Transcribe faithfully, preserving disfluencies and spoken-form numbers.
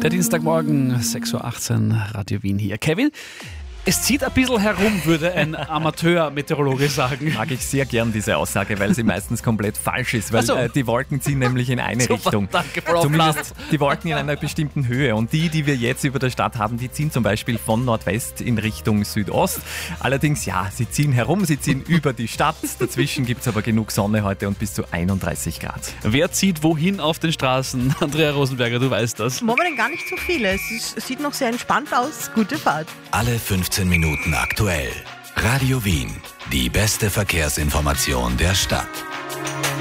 Der Dienstagmorgen, sechs Uhr achtzehn, Radio Wien hier. Kevin, es zieht ein bisschen herum, würde ein Amateur-Meteorologe sagen. Mag ich sehr gern diese Aussage, weil sie meistens komplett falsch ist, weil Ach so. äh, die Wolken ziehen nämlich in eine Super, Richtung. danke, Frau Zumindest die Wolken in einer bestimmten Höhe, und die, die wir jetzt über der Stadt haben, die ziehen zum Beispiel von Nordwest in Richtung Südost. Allerdings, ja, sie ziehen herum, sie ziehen über die Stadt. Dazwischen gibt es aber genug Sonne heute und bis zu einunddreißig Grad. Wer zieht wohin auf den Straßen? Andrea Rosenberger, du weißt das. Momentan gar nicht so viele. Es, ist, es sieht noch sehr entspannt aus. Gute Fahrt. Alle fünfzehn Minuten aktuell. Radio Wien, die beste Verkehrsinformation der Stadt.